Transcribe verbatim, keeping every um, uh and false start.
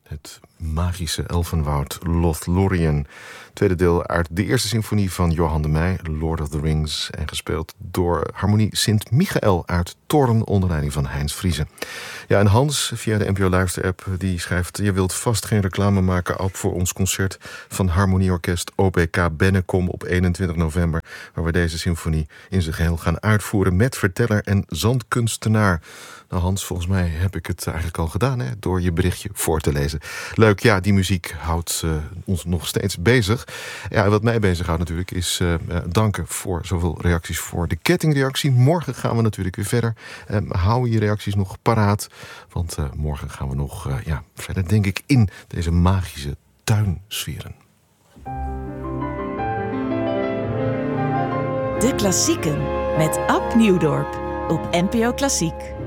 Het magische elfenwoud Lothlorien. Tweede deel uit de eerste symfonie van Johan de Meij, Lord of the Rings. En gespeeld door Harmonie Sint-Michael uit Thorn onder leiding van Heinz Friese. Ja, en Hans via de N P O Luister-app die schrijft: je wilt vast geen reclame maken, Ab, voor ons concert van Harmonieorkest O P K Bennekom op eenentwintig november. Waar we deze symfonie in zijn geheel gaan uitvoeren met verteller en zandkunstenaar. Nou Hans, volgens mij heb ik het eigenlijk al gedaan, hè, door je berichtje voor te lezen. Leuk, ja, die muziek houdt uh, ons nog steeds bezig. Ja, en wat mij bezighoudt natuurlijk is uh, uh, danken voor zoveel reacties voor de kettingreactie. Morgen gaan we natuurlijk weer verder. Um, hou je reacties nog paraat, want uh, morgen gaan we nog uh, ja, verder, denk ik, in deze magische tuinsferen. De Klassieken met Ab Nieuwdorp op N P O Klassiek.